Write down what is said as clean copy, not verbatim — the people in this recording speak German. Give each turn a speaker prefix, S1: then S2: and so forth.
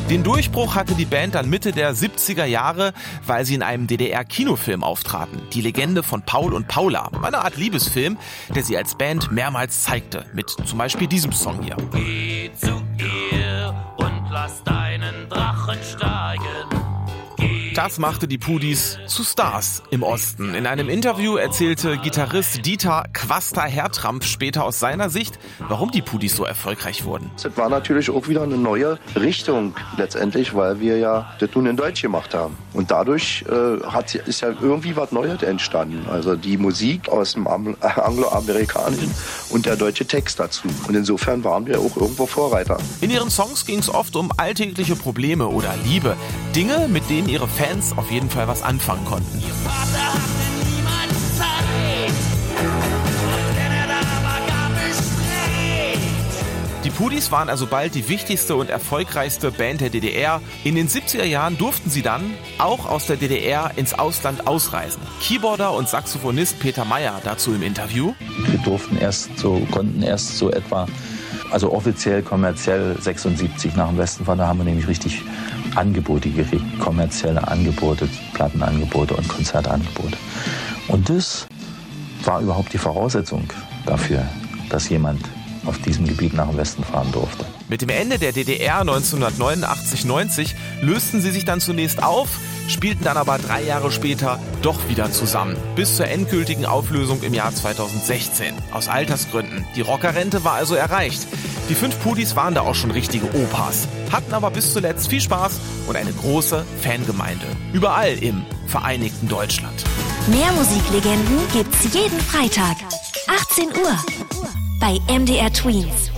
S1: Den Durchbruch hatte die Band dann Mitte der 70er Jahre, weil sie in einem DDR-Kinofilm auftraten. Die Legende von Paul und Paula. Eine Art Liebesfilm, der sie als Band mehrmals zeigte. Mit zum Beispiel diesem Song hier.
S2: Geh zu ihr und lass deinen Drachen steigen.
S1: Das machte die Pudis zu Stars im Osten. In einem Interview erzählte Gitarrist Dieter Quaster-Hertrampf später aus seiner Sicht, warum die Pudis so erfolgreich wurden.
S3: Das war natürlich auch wieder eine neue Richtung letztendlich, weil wir ja das nun in Deutsch gemacht haben. Und dadurch ist ja irgendwie was Neues entstanden. Also die Musik aus dem Angloamerikanischen und der deutsche Text dazu. Und insofern waren wir auch irgendwo Vorreiter.
S1: In ihren Songs ging es oft um alltägliche Probleme oder Liebe. Dinge, mit denen ihre Fans auf jeden Fall was anfangen konnten.
S2: Ihr Vater hatte niemand Zeit, denn er aber gar bestrebt.
S1: Die Pudis waren also bald die wichtigste und erfolgreichste Band der DDR. In den 70er Jahren durften sie dann auch aus der DDR ins Ausland ausreisen. Keyboarder und Saxophonist Peter Meyer dazu im Interview.
S4: Wir konnten erst so etwa, also offiziell, kommerziell 76 nach dem Westen fahren. Da haben wir nämlich richtig Angebote gekriegt, kommerzielle Angebote, Plattenangebote und Konzertangebote. Und das war überhaupt die Voraussetzung dafür, dass jemand auf diesem Gebiet nach dem Westen fahren durfte.
S1: Mit dem Ende der DDR 1989-90 lösten sie sich dann zunächst auf, spielten dann aber 3 Jahre später doch wieder zusammen. Bis zur endgültigen Auflösung im Jahr 2016. Aus Altersgründen. Die Rockerrente war also erreicht. Die 5 Pudis waren da auch schon richtige Opas. Hatten aber bis zuletzt viel Spaß und eine große Fangemeinde. Überall im vereinigten Deutschland.
S5: Mehr Musiklegenden gibt's jeden Freitag. 18 Uhr. Bei MDR Twins.